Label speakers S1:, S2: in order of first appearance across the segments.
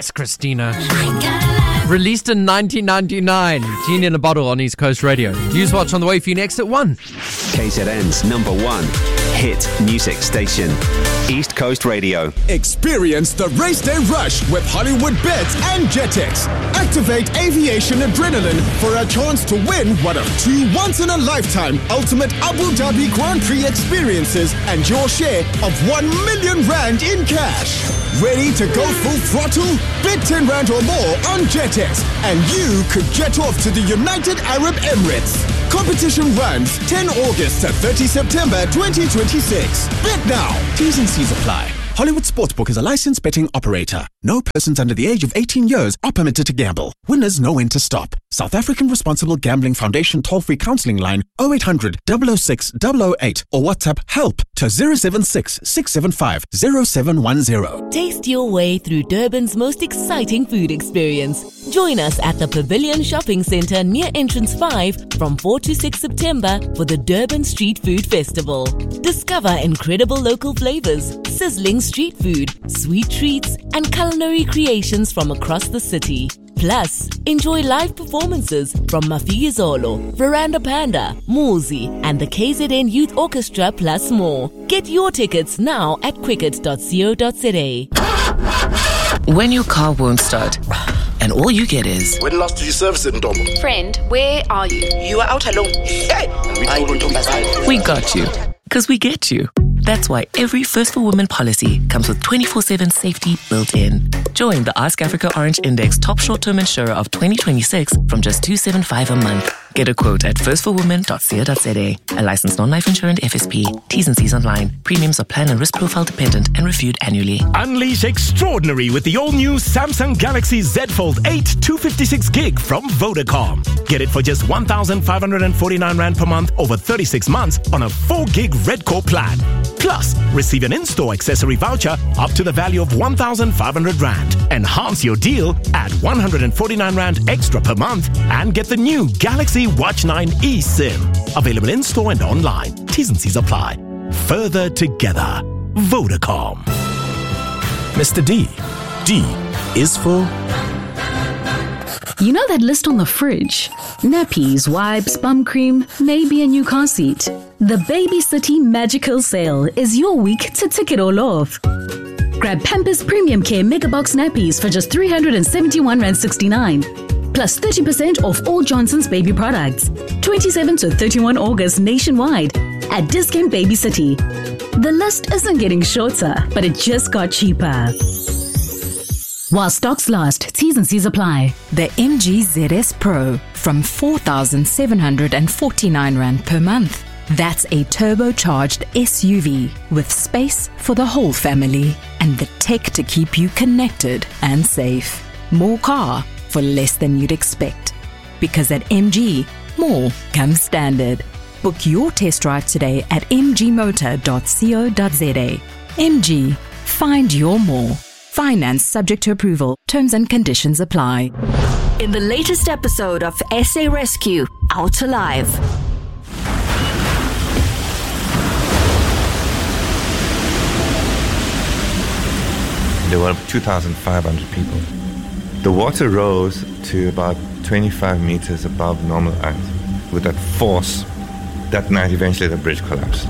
S1: Yes, Christina. Released in 1999. Genie in a Bottle on East Coast Radio. Newswatch on the way for you next at 1.
S2: KZN's number 1 hit music station. East Coast Radio.
S3: Experience the race day rush with Hollywood Bets and JetX. Activate aviation adrenaline for a chance to win one of 2 once-in-a-lifetime ultimate Abu Dhabi Grand Prix experiences and your share of 1 million rand in cash. Ready to go full throttle? Bet 10 rand or more on JetX and you could jet off to the United Arab Emirates. Competition runs 10 August to 30 September 2026. Bet now. T's and C's apply. Hollywood Sportsbook is a licensed betting operator. No persons under the age of 18 years are permitted to gamble. Winners know when to stop. South African Responsible Gambling Foundation toll-free counselling line 0800 006 008 or WhatsApp help to 076 675 0710.
S4: Taste your way through Durban's most exciting food experience. Join us at the Pavilion Shopping Centre near Entrance 5 from 4 to 6 September for the Durban Street Food Festival. Discover incredible local flavours, sizzling street food, sweet treats and culinary creations from across the city. Plus, enjoy live performances from Mafigizolo, Veranda Panda, Muzi and the KZN Youth Orchestra plus more. Get your tickets now at quicket.co.za.
S5: When your car won't start and all you get is...
S6: When last did you service it, Ndomo?
S7: Friend, where are you?
S6: You are out alone. Hey!
S5: We got you. Because we get you. That's why every First for Women policy comes with 24/7 safety built in. Join the Ask Africa Orange Index top short-term insurer of 2026 from just $275 a month. Get a quote at firstforwomen.co.za. A licensed non-life insurance FSP. T's and C's online. Premiums are plan and risk profile dependent and reviewed annually.
S8: Unleash extraordinary with the all-new Samsung Galaxy Z Fold 8 256 gig from Vodacom. Get it for just 1,549 Rand per month over 36 months on a 4 gig Red Core plan. Plus, receive an in-store accessory voucher up to the value of 1,500 Rand. Enhance your deal at 149 Rand extra per month and get the new Galaxy Watch 9 eSIM. Available in-store and online. T's and C's apply. Further together. Vodacom.
S3: Mr. D. D is for...
S9: You know that list on the fridge? Nappies, wipes, bum cream, maybe a new car seat. The Baby City Magical Sale is your week to tick it all off. Grab Pampers Premium Care Megabox nappies for just 371.69 Rand. Plus 30% off all Johnson's baby products. 27 to 31 August nationwide at Discount Baby City. The list isn't getting shorter, but it just got cheaper. While stocks last, T's and C's apply.
S10: The MG ZS Pro from 4,749 Rand per month. That's a turbocharged SUV with space for the whole family and the tech to keep you connected and safe. More car for less than you'd expect. Because at MG, more comes standard. Book your test drive today at mgmotor.co.za. MG, find your more. Finance subject to approval. Terms and conditions apply.
S7: In the latest episode of SA Rescue, Out Alive.
S11: There were 2,500 people. The water rose to about 25 meters above normal height. With that force, that night eventually the bridge collapsed.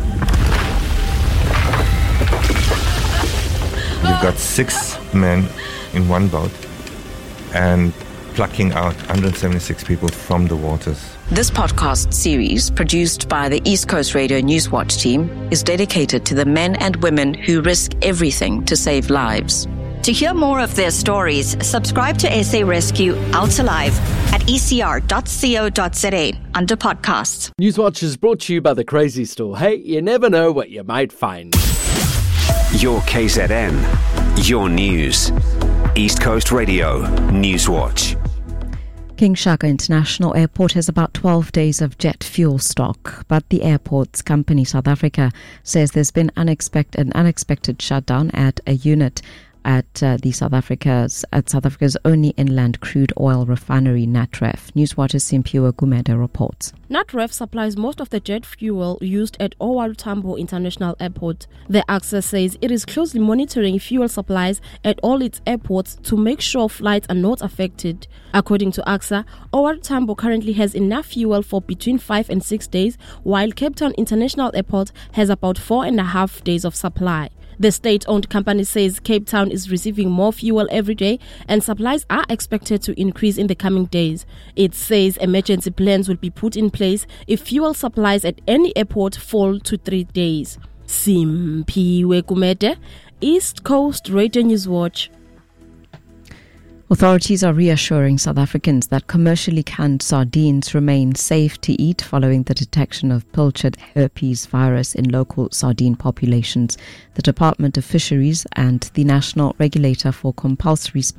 S11: You've got 6 men in one boat and plucking out 176 people from the waters.
S12: This podcast series, produced by the East Coast Radio Newswatch team, is dedicated to the men and women who risk everything to save lives.
S7: To hear more of their stories, subscribe to SA Rescue Out Alive at ecr.co.za under podcasts.
S1: Newswatch is brought to you by The Crazy Store. Hey, you never know what you might find.
S2: Your KZN, your news. East Coast Radio Newswatch.
S13: King Shaka International Airport has about 12 days of jet fuel stock, but the airport's company South Africa says there's been an unexpected shutdown at a unit at South Africa's only inland crude oil refinery, Natref. Newswatch's Simpiwe Gumede reports.
S14: Natref supplies most of the jet fuel used at OR Tambo International Airport. The AXA says it is closely monitoring fuel supplies at all its airports to make sure flights are not affected. According to AXA, OR Tambo currently has enough fuel for between 5 and 6 days, while Cape Town International Airport has about 4.5 days of supply. The state-owned company says Cape Town is receiving more fuel every day and supplies are expected to increase in the coming days. It says emergency plans will be put in place if fuel supplies at any airport fall to 3 days. Simpiwe Gumede, East Coast Radio News Watch.
S13: Authorities are reassuring South Africans that commercially canned sardines remain safe to eat following the detection of pilchard herpes virus in local sardine populations. The Department of Fisheries and the National Regulator for Compulsory